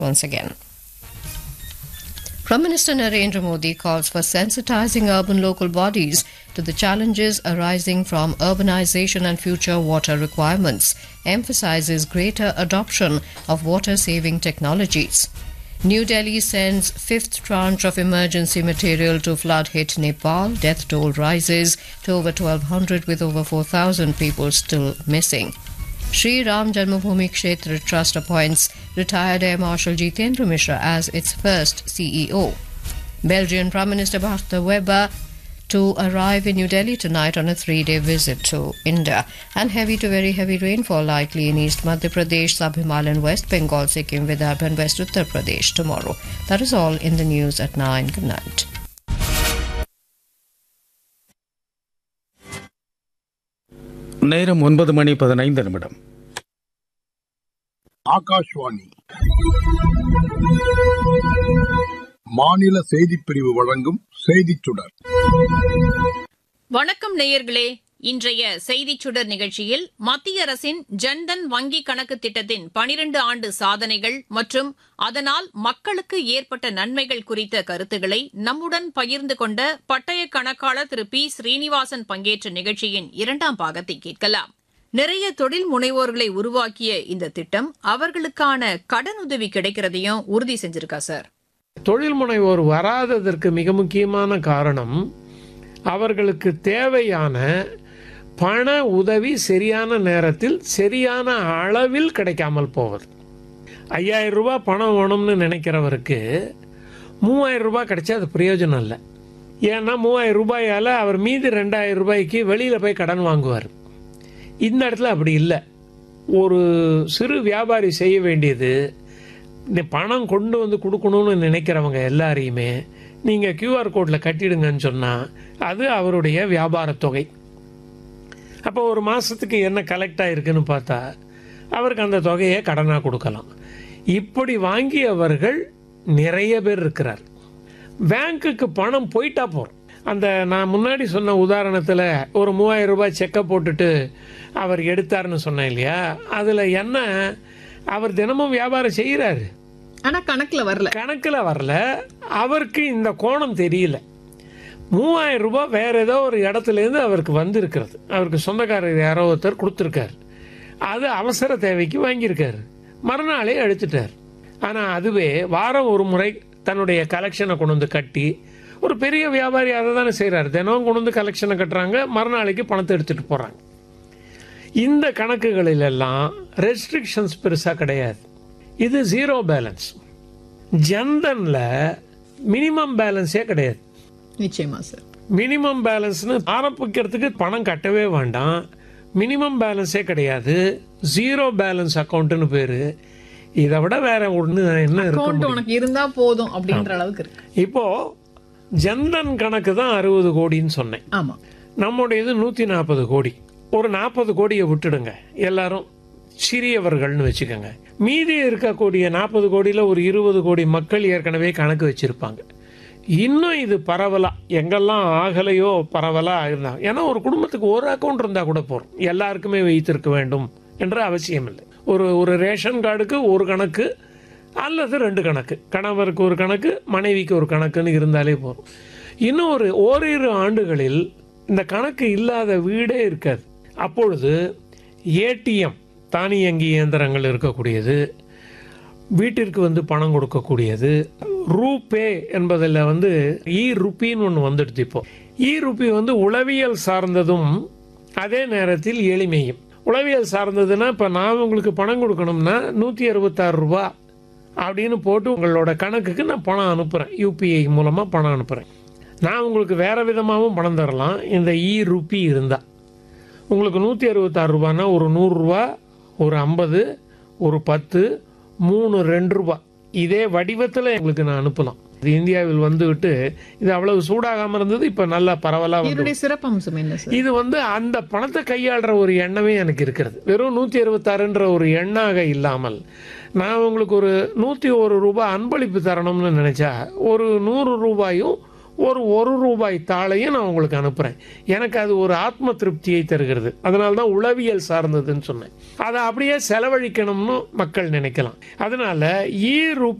once again. Prime Minister Narendra Modi calls for sensitizing urban local bodies to the challenges arising from urbanization and future water requirements, emphasizes greater adoption of water-saving technologies. New Delhi sends fifth tranche of emergency material to flood-hit Nepal. Death toll rises to over 1,200 with over 4,000 people still missing. Sri Ram Janmabhoomi Kshetra Trust appoints retired Air Marshal Jitendra Mishra as its first CEO. Belgian Prime Minister Bart de Weber to arrive in New Delhi tonight on a 3-day visit to India. And heavy to very heavy rainfall likely in East Madhya Pradesh, Sub-Himalayan West Bengal, Sikkim, Vidarbha and West Uttar Pradesh tomorrow. That is all in the news at 9. Good night. நேரம் 9:15. ஆகாஷ்வாணி மாநில செய்திப்பிரிவு வழங்கும் செய்திச் சுடர். வணக்கம் நேயர்களே. இன்றைய செய்திச் சுடர் நிகழ்ச்சியில் மத்திய அரசின் ஜன்தன் வங்கி கணக்கு திட்டத்தின் 12 ஆண்டு சாதனைகள் மற்றும் அதனால் மக்களுக்கு ஏற்பட்ட நன்மைகள் குறித்த கருத்துக்களை நம்முடன் பகிர்ந்து கொண்ட பட்டய கணக்காளர் திரு பி ஸ்ரீனிவாசன் பங்கேற்ற நிகழ்ச்சியின் 2ஆம் பாகத்தை கேட்கலாம். நிறைய தொழில் முனைவோர்களை உருவாக்கிய இந்த திட்டம் அவர்களுக்கான கடனுதவி கிடைக்கிறதையும் உறுதி செஞ்சிருக்கா சார்? தொழில் முனைவோர் வராததற்கு மிக முக்கியமான காரணம் அவர்களுக்கு தேவையான பண உதவி சரியான நேரத்தில் சரியான அளவில் கிடைக்காமல் போவது. 5,000 ரூபாய் பணம் வேணும்னு நினைக்கிறவருக்கு 3,000 ரூபாய் கிடைச்சா அது பிரயோஜனம் இல்லை. ஏன்னா 3,000 ரூபாயால் அவர் மீதி 2,000 ரூபாய்க்கு வெளியில் போய் கடன் வாங்குவார். இந்த இடத்துல அப்படி இல்லை. ஒரு சிறு வியாபாரி செய்ய வேண்டியது, இந்த பணம் கொண்டு வந்து கொடுக்கணும்னு நினைக்கிறவங்க எல்லாரையுமே நீங்கள் QR கோடில் கட்டிடுங்கன்னு சொன்னால் அது அவருடைய வியாபார தொகை. அப்போ ஒரு மாதத்துக்கு என்ன கலெக்ட் ஆகிருக்குன்னு பார்த்தா அவருக்கு அந்த தொகையை கடனாக கொடுக்கலாம். இப்படி வாங்கியவர்கள் நிறைய பேர் இருக்கிறார். பேங்க்குக்கு பணம் போயிட்டா போகிறோம். அந்த நான் முன்னாடி சொன்ன உதாரணத்தில் ஒரு 3,000 ரூபாய் செக்கை போட்டுட்டு அவர் எடுத்தார்னு சொன்னேன் இல்லையா, அதில் என்ன, அவர் தினமும் வியாபாரம் செய்கிறாரு, ஆனால் கணக்கில் வரல. அவருக்கு இந்த கோணம் தெரியல. 3,000 ரூபாய் வேற ஏதோ ஒரு இடத்துலேருந்து அவருக்கு வந்திருக்கிறது. அவருக்கு சொந்தக்காரர் யாரோ ஒருத்தர் கொடுத்துருக்காரு. அது அவசர தேவைக்கு வாங்கியிருக்காரு. மறுநாளே எடுத்துட்டார். ஆனால் அதுவே வாரம் ஒரு முறை தன்னுடைய கலெக்ஷனை கொண்டு வந்து கட்டி, ஒரு பெரிய வியாபாரி அதை தானே செய்கிறார். தினம் கொண்டு வந்து கலெக்ஷனை கட்டுறாங்க, மறுநாளைக்கு பணத்தை எடுத்துகிட்டு போகிறாங்க. இந்த கணக்குகளிலெல்லாம் ரெஸ்ட்ரிக்ஷன்ஸ் பெருசாக கிடையாது. இது ஜீரோ பேலன்ஸ். ஜன்தனில் மினிமம் பேலன்ஸே கிடையாது. நிச்சயமா சார். மினிமம் பேலன்ஸ்னு ஆரம்பிக்கிறதுக்கு பணம் கட்டவே வேண்டாம். மினிமம் பேலன்ஸே கிடையாது. ஜீரோ பேலன்ஸ் அக்கௌண்ட்னு பேரு. இதை விட வேற ஒன்று என்ன இருக்கு, உனக்கு இருந்தா போதும் அப்படின்ற அளவுக்கு இருக்கு. இப்போ ஜன்தன் கணக்கு தான் 60 கோடின்னு சொன்னேன். ஆமா, நம்முடையது 140 கோடி. ஒரு 40 கோடியை விட்டுடுங்க, எல்லாரும் சிறியவர்கள்னு வச்சுக்கோங்க. மீதி இருக்கக்கூடிய 40 கோடியில் ஒரு 20 கோடி மக்கள் ஏற்கனவே கணக்கு வச்சிருப்பாங்க. இன்னும் இது பரவலா எங்கெல்லாம் ஆகலையோ பரவலா இருந்தாங்க. ஏன்னா ஒரு குடும்பத்துக்கு ஒரு அக்கௌண்ட் இருந்தால் கூட போகிறோம், எல்லாருக்குமே வைத்திருக்க வேண்டும் என்ற அவசியம் இல்லை. ஒரு ரேஷன் கார்டுக்கு ஒரு கணக்கு அல்லது 2 கணக்கு, கணவருக்கு ஒரு கணக்கு, மனைவிக்கு ஒரு கணக்குன்னு இருந்தாலே போதும். இன்னும் ஓரிரு ஆண்டுகளில் இந்த கணக்கு இல்லாத வீடே இருக்காது. அப்பொழுது ஏடிஎம் தானியங்கி இயந்திரங்கள் இருக்கக்கூடியது, வீட்டிற்கு வந்து பணம் கொடுக்கக்கூடியது, ரூபே என்பதில் இ ருப்பின்னு ஒன்று வந்துடுது. இப்போ இ ருப்பி உளவியல் சார்ந்ததும் அதே நேரத்தில் எளிமையும். உளவியல் சார்ந்ததுன்னா, இப்போ நான் உங்களுக்கு பணம் கொடுக்கணும்னா 166 ரூபா அப்படின்னு போட்டு உங்களோட கணக்குக்கு நான் பணம் அனுப்புகிறேன். யூபிஐ மூலமாக பணம் அனுப்புகிறேன். நான் உங்களுக்கு வேறு விதமாகவும் பணம் தரலாம். இந்த இ ருப்பி இருந்தால் உங்களுக்கு 166 ரூபான்னா ஒரு 100 ரூபா, ஒரு 50, ஒரு 10, 3, 2 ரூபா இதே வடிவத்தில் எங்களுக்கு நான் அனுப்பலாம். இது இந்தியாவில் வந்துவிட்டு இது அவ்வளவு சூடாகாமல் இருந்தது. இப்போ நல்லா பரவலாக சிறப்பம்சம் என்ன சார்? இது அந்த பணத்தை கையாளுற ஒரு எண்ணமே எனக்கு இருக்கிறது. வெறும் 166ன்ற ஒரு எண்ணாக இல்லாமல் நான் உங்களுக்கு ஒரு 101 ரூபாய் அன்பளிப்பு தரணும்னு நினைச்சா ஒரு 100 ரூபாயும் ஒரு ரூபாய் தாளையும் நான் உங்களுக்கு அனுப்புகிறேன். எனக்கு அது ஒரு ஆத்ம திருப்தியை தருகிறது. அதனால தான் உளவியல் சார்ந்ததுன்னு சொன்னேன். அதை அப்படியே செலவழிக்கணும்னு மக்கள் நினைக்கலாம். அதனால